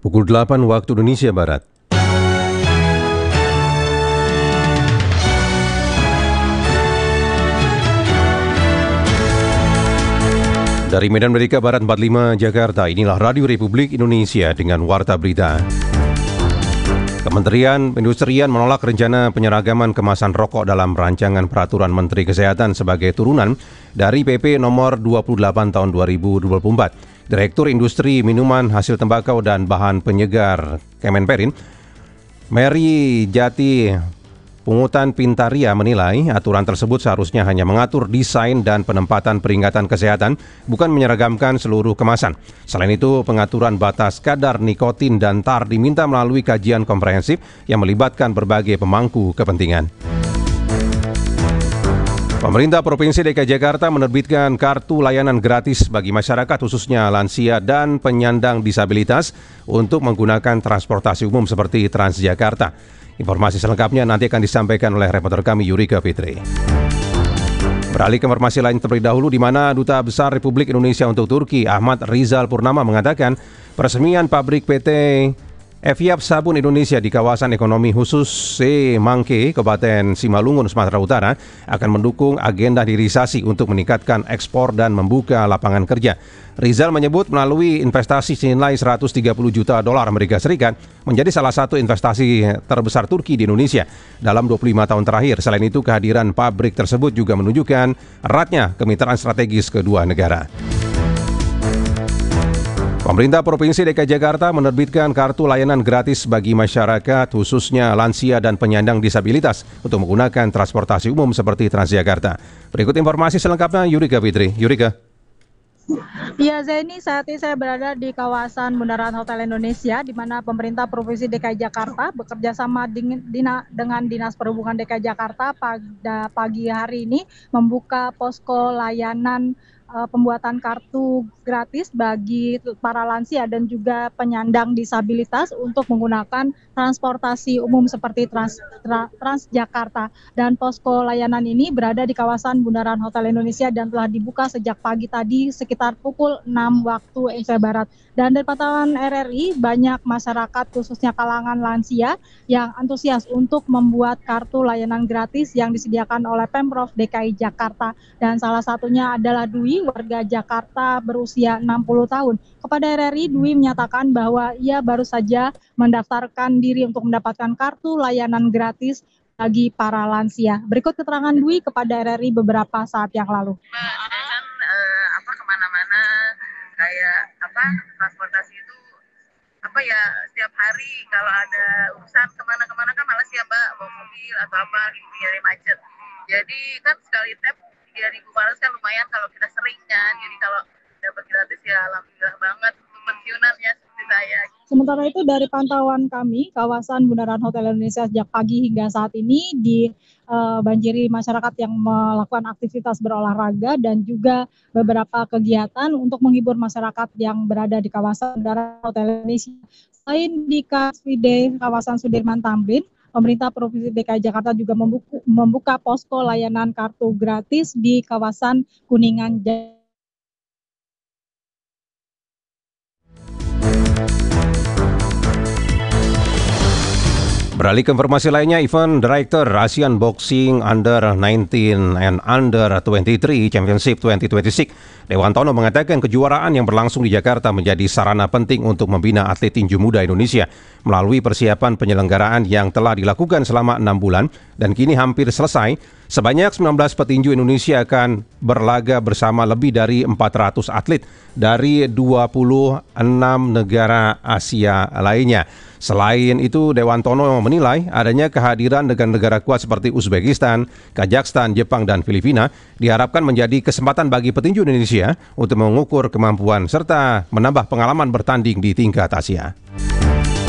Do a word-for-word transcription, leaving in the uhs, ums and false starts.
Pukul delapan waktu Indonesia Barat. Dari Medan Merdeka Barat empat puluh lima Jakarta, inilah Radio Republik Indonesia dengan Warta Berita. Kementerian Perindustrian menolak rencana penyeragaman kemasan rokok dalam rancangan peraturan Menteri Kesehatan sebagai turunan dari P P nomor dua puluh delapan tahun dua ribu dua puluh empat. Direktur Industri Minuman Hasil Tembakau dan Bahan Penyegar Kemenperin, Mary Jati Pungutan Pintaria menilai aturan tersebut seharusnya hanya mengatur desain dan penempatan peringatan kesehatan, bukan menyeragamkan seluruh kemasan. Selain itu, pengaturan batas kadar nikotin dan tar diminta melalui kajian komprehensif yang melibatkan berbagai pemangku kepentingan. Pemerintah Provinsi D K I Jakarta menerbitkan kartu layanan gratis bagi masyarakat khususnya lansia dan penyandang disabilitas untuk menggunakan transportasi umum seperti Transjakarta. Informasi selengkapnya nanti akan disampaikan oleh reporter kami Yurika Fitri. Beralih ke informasi lain terlebih dahulu, di mana Duta Besar Republik Indonesia untuk Turki Ahmad Rizal Purnama mengatakan peresmian pabrik P T Eviap Sabun Indonesia di kawasan ekonomi khusus Semangke, Kabupaten Simalungun, Sumatera Utara akan mendukung agenda hilirisasi untuk meningkatkan ekspor dan membuka lapangan kerja. Rizal menyebut melalui investasi senilai seratus tiga puluh juta dolar Amerika Serikat menjadi salah satu investasi terbesar Turki di Indonesia dalam dua puluh lima tahun terakhir. Selain itu, kehadiran pabrik tersebut juga menunjukkan eratnya kemitraan strategis kedua negara. Pemerintah Provinsi D K I Jakarta menerbitkan kartu layanan gratis bagi masyarakat khususnya lansia dan penyandang disabilitas untuk menggunakan transportasi umum seperti Transjakarta. Berikut informasi selengkapnya Yurika Fitri. Yurika. Ya, Zaini, saat ini saya berada di kawasan Bundaran Hotel Indonesia, di mana pemerintah Provinsi D K I Jakarta bekerja sama dengan Dinas Perhubungan D K I Jakarta pada pagi hari ini membuka posko layanan uh, pembuatan kartu gratis bagi para lansia dan juga penyandang disabilitas untuk menggunakan transportasi umum seperti Trans, tra, Transjakarta. Dan posko layanan ini berada di kawasan Bundaran Hotel Indonesia dan telah dibuka sejak pagi tadi sekitar pukul enam waktu Indonesia Barat. Dan dari pantauan R R I, banyak masyarakat khususnya kalangan lansia yang antusias untuk membuat kartu layanan gratis yang disediakan oleh Pemprov D K I Jakarta. Dan salah satunya adalah Dwi, warga Jakarta berusia enam puluh tahun. Kepada R R I, Dwi menyatakan bahwa ia baru saja mendaftarkan diri untuk mendapatkan kartu layanan gratis bagi para lansia. Berikut keterangan Dwi kepada R R I beberapa saat yang lalu. Kan uh, apa kemana-mana kayak apa transportasi itu apa ya setiap hari kalau ada urusan kemana-kemana kan malas ya Mbak bawa mobil atau apa gitu nyari macet. Jadi kan sekali tap tiga ribu malas kan lumayan kalau kita sering kan. Jadi kalau dapat gratis ya alhamdulillah banget untuk pensiunan ya seperti saya. Sementara itu dari pantauan kami, kawasan Bundaran Hotel Indonesia sejak pagi hingga saat ini dibanjiri uh, masyarakat yang melakukan aktivitas berolahraga dan juga beberapa kegiatan untuk menghibur masyarakat yang berada di kawasan Bundaran Hotel Indonesia. Selain di Car Free Day kawasan Sudirman Tamrin, pemerintah Provinsi D K I Jakarta juga membuka, membuka posko layanan kartu gratis di kawasan Kuningan Jakarta. Beralih ke informasi lainnya, event Director Asian Boxing Under sembilan belas and Under dua puluh tiga Championship dua ribu dua puluh enam, Dewantono mengatakan kejuaraan yang berlangsung di Jakarta menjadi sarana penting untuk membina atlet tinju muda Indonesia melalui persiapan penyelenggaraan yang telah dilakukan selama enam bulan dan kini hampir selesai. Sebanyak sembilan belas petinju Indonesia akan berlaga bersama lebih dari empat ratus atlet dari dua puluh enam negara Asia lainnya. Selain itu, Dewantono menilai adanya kehadiran negara-negara kuat seperti Uzbekistan, Kazakhstan, Jepang, dan Filipina diharapkan menjadi kesempatan bagi petinju Indonesia untuk mengukur kemampuan serta menambah pengalaman bertanding di tingkat Asia.